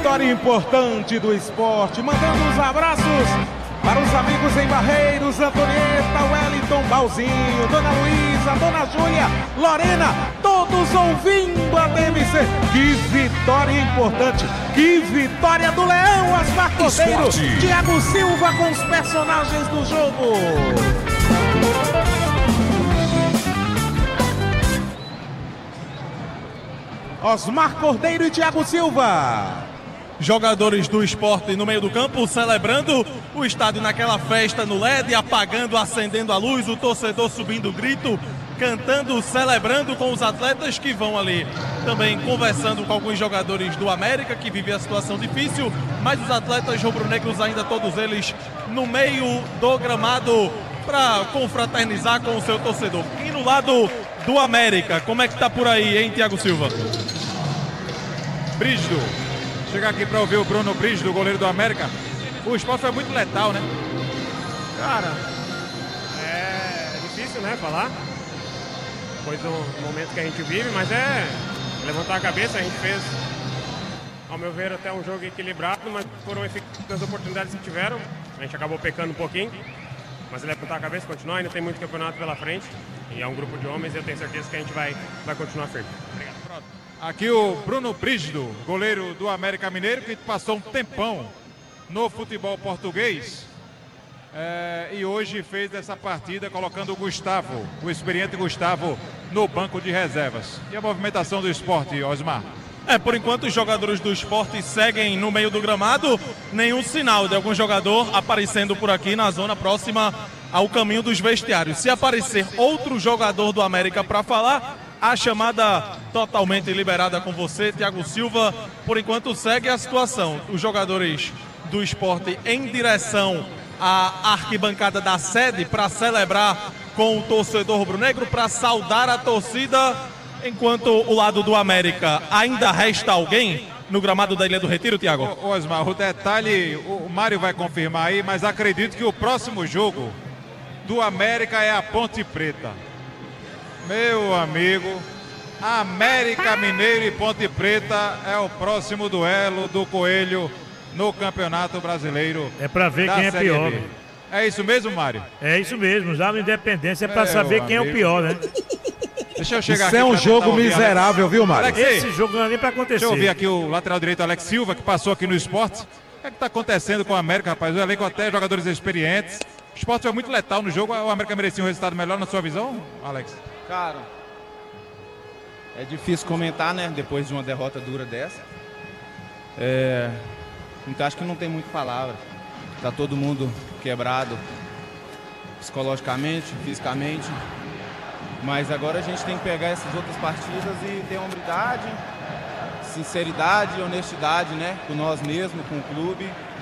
vitória importante do esporte. Mandando os abraços para os amigos em Barreiros, Antonieta, Wellington, Balzinho, Dona Luísa, Dona Júlia, Lorena, todos ouvindo a DMC. Que vitória importante, que vitória do Leão, Osmar Cordeiro, Thiago Silva com os personagens do jogo. Osmar Cordeiro e Thiago Silva. Jogadores do esporte no meio do campo, celebrando o estádio naquela festa no LED, apagando, acendendo a luz, o torcedor subindo o grito, cantando, celebrando com os atletas que vão ali também conversando com alguns jogadores do América que vivem a situação difícil, mas os atletas rubro-negros ainda todos eles no meio do gramado para confraternizar com o seu torcedor. E no lado do América, como é que tá por aí, hein, Thiago Silva? Brígido. Chegar aqui para ouvir o Bruno Brígido, goleiro do América. O esporte foi muito letal, né? Cara, é difícil, né, falar. Depois do momento que a gente vive, mas é levantar a cabeça. A gente fez, ao meu ver, até um jogo equilibrado, mas foram eficazes as oportunidades que tiveram. A gente acabou pecando um pouquinho, mas levantar a cabeça, continuar. Ainda tem muito campeonato pela frente. E é um grupo de homens e eu tenho certeza que a gente vai continuar firme. Obrigado. Pronto. Aqui o Bruno Brígido, goleiro do América Mineiro, que passou um tempão no futebol português e hoje fez essa partida colocando o Gustavo, o experiente Gustavo, no banco de reservas. E a movimentação do esporte, Osmar? Por enquanto os jogadores do esporte seguem no meio do gramado, nenhum sinal de algum jogador aparecendo por aqui na zona próxima ao caminho dos vestiários. Se aparecer outro jogador do América para falar, a chamada totalmente liberada com você, Thiago Silva. Por enquanto segue a situação. Os jogadores do esporte em direção à arquibancada da sede para celebrar com o torcedor rubro-negro, para saudar a torcida, enquanto o lado do América ainda resta alguém no gramado da Ilha do Retiro, Thiago? Osmar, o detalhe, o Mário vai confirmar aí, mas acredito que o próximo jogo do América é a Ponte Preta. Meu amigo, América Mineiro e Ponte Preta é o próximo duelo do Coelho no Campeonato Brasileiro. É para ver quem é pior. É isso mesmo, Mário? É isso mesmo, já no Independência é para saber quem é o pior, né? Deixa eu chegar Isso aqui. É um jogo miserável, viu, Mário? Esse jogo não é nem para acontecer. Deixa eu ouvir aqui o lateral direito Alex Silva, que passou aqui no esporte. O que é que tá acontecendo com o América, rapaz? O elenco até jogadores experientes. O esporte foi muito letal no jogo. O América merecia um resultado melhor na sua visão, Alex? Cara, é difícil comentar, né? Depois de uma derrota dura dessa. Então acho que não tem muita palavra. Tá todo mundo quebrado psicologicamente, fisicamente. Mas agora a gente tem que pegar essas outras partidas e ter hombridade, sinceridade e honestidade, né? Com nós mesmos, com o clube.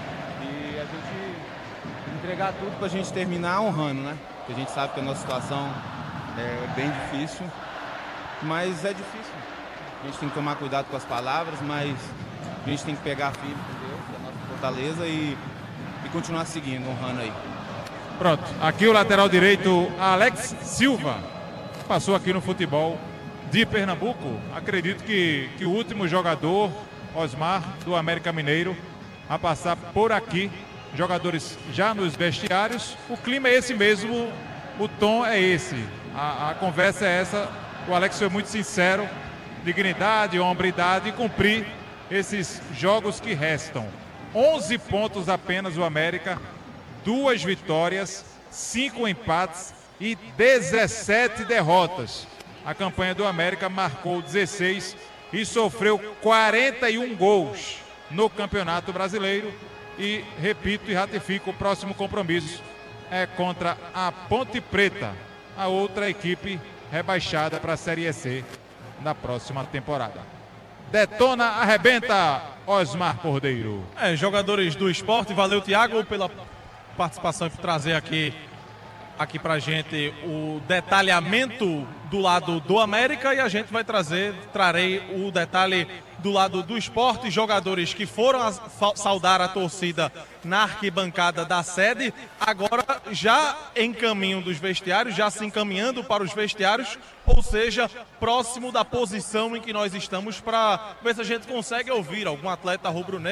E a gente entregar tudo pra gente terminar honrando, né? Porque a gente sabe que a nossa situação é bem difícil, mas é difícil. A gente tem que tomar cuidado com as palavras, mas a gente tem que pegar firme com Deus, a nossa fortaleza e continuar seguindo, honrando aí. Pronto, aqui o lateral direito Alex Silva, passou aqui no futebol de Pernambuco. Acredito que o último jogador, Osmar, do América Mineiro, a passar por aqui. Jogadores já nos vestiários. O clima é esse mesmo, o tom é esse. A conversa é essa. O Alex foi muito sincero, dignidade, hombridade e cumprir esses jogos que restam. 11 pontos apenas o América, 2 vitórias, 5 empates e 17 derrotas. A campanha do América marcou 16 e sofreu 41 gols no Campeonato Brasileiro. E repito e ratifico, o próximo compromisso é contra a Ponte Preta, a outra equipe rebaixada para a Série C na próxima temporada. Detona, arrebenta, Osmar Cordeiro. Jogadores do esporte, valeu, Thiago, pela participação e por trazer aqui pra gente o detalhamento do lado do América, e a gente vai trarei o detalhe do lado do esporte, jogadores que foram saudar a torcida na arquibancada da sede, agora já em caminho dos vestiários, já se encaminhando para os vestiários, ou seja, próximo da posição em que nós estamos, para ver se a gente consegue ouvir algum atleta rubro-negro